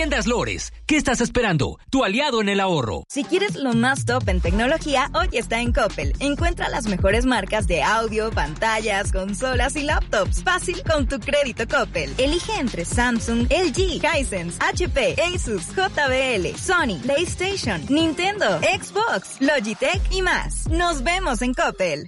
Tiendas Lores, ¿qué estás esperando? Tu aliado en el ahorro. Si quieres lo más top en tecnología, hoy está en Coppel. Encuentra las mejores marcas de audio, pantallas, consolas y laptops. Fácil con tu crédito Coppel. Elige entre Samsung, LG, Hisense, HP, Asus, JBL, Sony, PlayStation, Nintendo, Xbox, Logitech y más. Nos vemos en Coppel.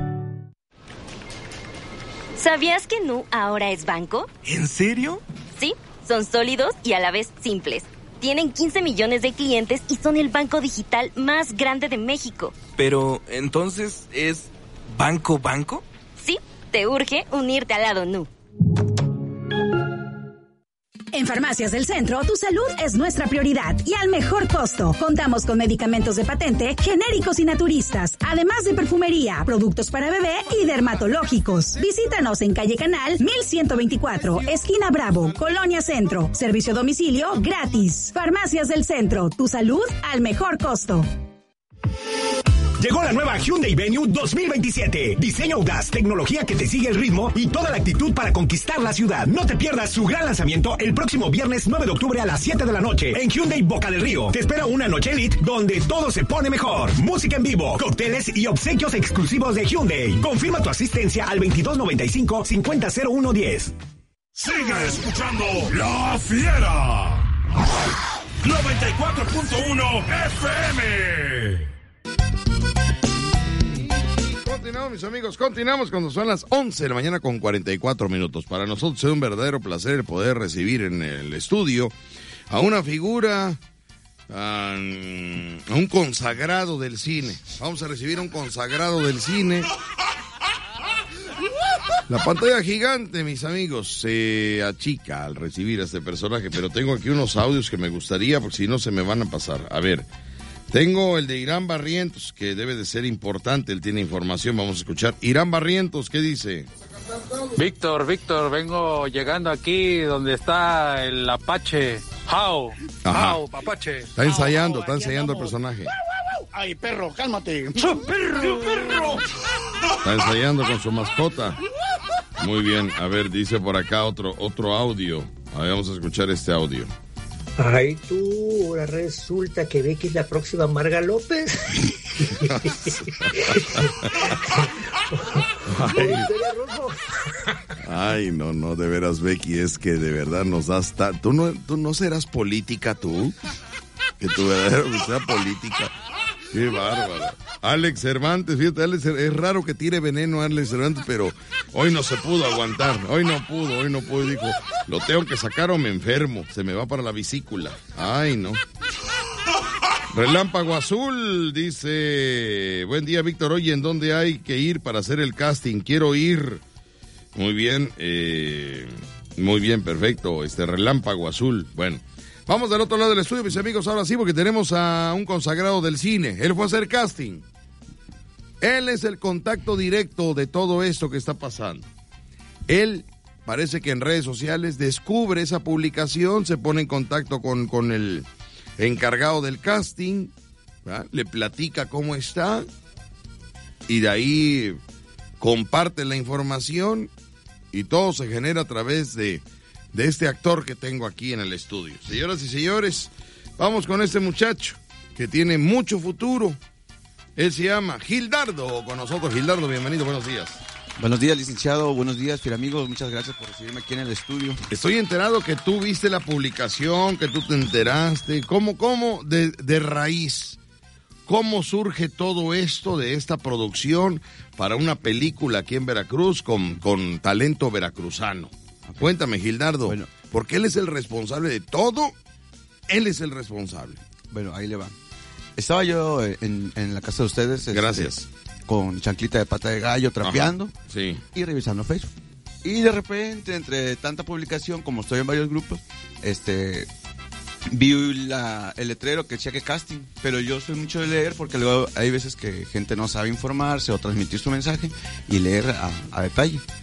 ¿Sabías que Nu ahora es banco? ¿En serio? Sí, son sólidos y a la vez simples. Tienen 15 millones de clientes y son el banco digital más grande de México. Pero, ¿entonces es banco? Sí, te urge unirte al lado Nu. En Farmacias del Centro, tu salud es nuestra prioridad y al mejor costo. Contamos con medicamentos de patente, genéricos y naturistas, además de perfumería, productos para bebé y dermatológicos. Visítanos en calle Canal 1124, esquina Bravo, Colonia Centro. Servicio a domicilio gratis. Farmacias del Centro, tu salud al mejor costo. Llegó la nueva Hyundai Venue 2027. Diseño audaz, tecnología que te sigue el ritmo y toda la actitud para conquistar la ciudad. No te pierdas su gran lanzamiento el próximo viernes 9 de octubre a las 7 de la noche en Hyundai Boca del Río. Te espera una noche elite donde todo se pone mejor. Música en vivo, cócteles y obsequios exclusivos de Hyundai. Confirma tu asistencia al 2295-500110. Sigue escuchando La Fiera 94.1 FM. Continuamos, mis amigos, continuamos cuando son las 11 de la mañana con 44 minutos. Para nosotros es un verdadero placer el poder recibir en el estudio a una figura, a un consagrado del cine. Vamos a recibir a un consagrado del cine. La pantalla gigante, mis amigos, se achica al recibir a este personaje, pero tengo aquí unos audios que me gustaría, porque si no se me van a pasar. A ver. Tengo el de Irán Barrientos, que debe de ser importante, él tiene información, vamos a escuchar. Irán Barrientos, ¿qué dice? Víctor, vengo llegando aquí donde está el Apache. How, Apache. Está ensayando el personaje. Ay, perro, cálmate. Perro. Está ensayando con su mascota. Muy bien, a ver, dice por acá otro audio. A ver, vamos a escuchar este audio. Ay, tú, ahora resulta que Becky es la próxima Marga López. Ay, no, de veras, Becky, es que de verdad nos das ¿Tú no serás política, tú? Que tu verdadero sea política. Qué bárbaro. Alex Cervantes, fíjate, Alex, es raro que tire veneno a Alex Cervantes, pero hoy no se pudo aguantar, hoy no pudo, dijo, lo tengo que sacar o me enfermo, se me va para la vesícula. Ay, no. Relámpago Azul dice, buen día, Víctor, oye, ¿en dónde hay que ir para hacer el casting? Quiero ir. Muy bien, perfecto, Relámpago Azul, bueno. Vamos del otro lado del estudio, mis amigos, ahora sí, porque tenemos a un consagrado del cine. Él fue a hacer casting. Él es el contacto directo de todo esto que está pasando. Él parece que en redes sociales descubre esa publicación, se pone en contacto con el encargado del casting, ¿verdad? Le platica cómo está y de ahí comparte la información y todo se genera a través de este actor que tengo aquí en el estudio. Señoras y señores, vamos con este muchacho que tiene mucho futuro. Él se llama Gildardo. Con nosotros, Gildardo, bienvenido, buenos días. Buenos días, licenciado, buenos días, amigos, muchas gracias por recibirme aquí en el estudio. Estoy enterado que tú viste la publicación, que tú te enteraste. ¿Cómo de raíz? ¿Cómo surge todo esto de esta producción para una película aquí en Veracruz con talento veracruzano? Cuéntame, Gildardo, bueno, porque él es el responsable de todo, él es el responsable. Bueno, ahí le va. Estaba yo en la casa de ustedes. Gracias. Con chanclita de pata de gallo, trapeando. Ajá, sí. Y revisando Facebook. Y de repente, entre tanta publicación, como estoy en varios grupos, vi el letrero que decía que casting, pero yo soy mucho de leer porque luego hay veces que gente no sabe informarse o transmitir su mensaje y leer a detalle.